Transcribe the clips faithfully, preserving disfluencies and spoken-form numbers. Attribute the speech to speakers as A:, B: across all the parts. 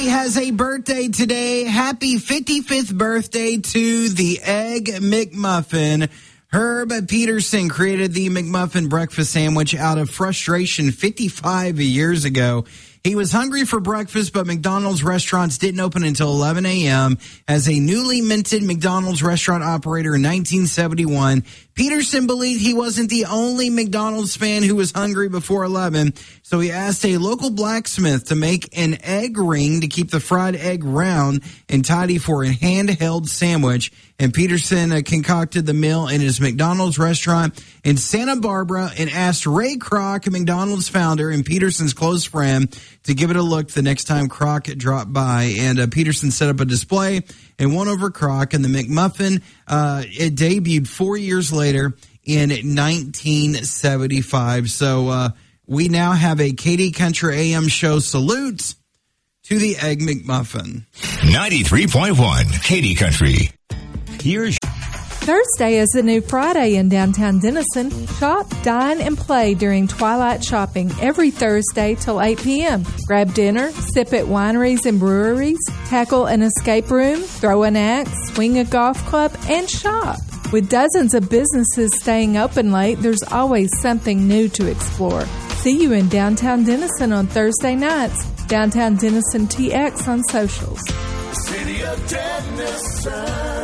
A: He has a birthday today. Happy fifty-fifth birthday to the Egg McMuffin. Herb Peterson created the McMuffin breakfast sandwich out of frustration fifty-five years ago. He was hungry for breakfast, but McDonald's restaurants didn't open until eleven a.m. As a newly minted McDonald's restaurant operator in nineteen seventy-one, Peterson believed he wasn't the only McDonald's fan who was hungry before eleven, so he asked a local blacksmith to make an egg ring to keep the fried egg round and tidy for a handheld sandwich. And Peterson uh, concocted the meal in his McDonald's restaurant in Santa Barbara and asked Ray Kroc, McDonald's founder and Peterson's close friend, to give it a look the next time Kroc dropped by. And uh, Peterson set up a display and won over Kroc. And the McMuffin, uh, it debuted four years later in nineteen seventy-five. So uh, we now have a Katy Country A M show salute to the Egg McMuffin.
B: ninety-three point one Katy Country. Here's
C: Thursday is the new Friday in downtown Denison. Shop, dine, and play during Twilight Shopping every Thursday till eight p.m. Grab dinner, sip at wineries and breweries, tackle an escape room, throw an axe, swing a golf club, and shop. With dozens of businesses staying open late, there's always something new to explore. See you in downtown Denison on Thursday nights. Downtown Denison T X on socials.
D: City of Denison.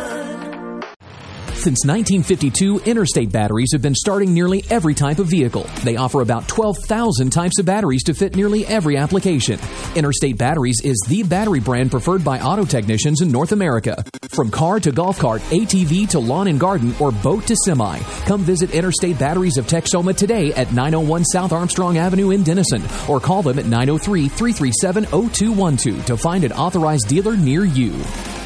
E: Since nineteen fifty-two, Interstate Batteries have been starting nearly every type of vehicle. They offer about twelve thousand types of batteries to fit nearly every application. Interstate Batteries is the battery brand preferred by auto technicians in North America. From car to golf cart, A T V to lawn and garden, or boat to semi, come visit Interstate Batteries of Texoma today at nine oh one South Armstrong Avenue in Denison, or call them at nine oh three, three three seven, oh two one two to find an authorized dealer near you.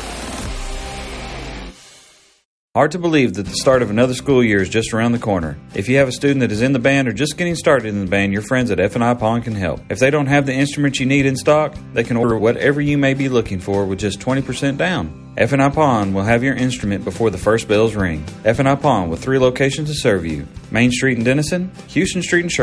F: Hard to believe that the start of another school year is just around the corner. If you have a student that is in the band or just getting started in the band, your friends at F and I Pawn can help. If they don't have the instruments you need in stock, they can order whatever you may be looking for with just twenty percent down. F and I Pawn will have your instrument before the first bells ring. F and I Pawn with three locations to serve you. Main Street in Denison, Houston Street in Charlotte,